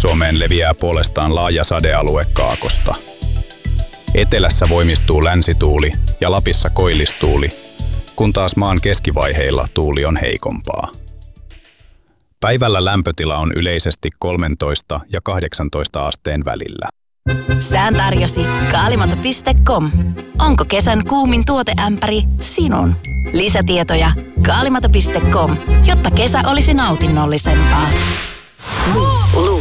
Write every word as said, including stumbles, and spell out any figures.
Pohjois-Suomeen leviää puolestaan laaja sadealue kaakosta. Etelässä voimistuu länsituuli ja Lapissa koillistuuli, kun taas maan keskivaiheilla tuuli on heikompaa. Päivällä lämpötila on yleisesti kolmetoista ja kahdeksantoista asteen välillä. Sään tarjosi kaalimato piste com. Onko kesän kuumin tuoteämpäri sinun? Lisätietoja kaalimato piste com, jotta kesä olisi nautinnollisempaa. Lu. Lu.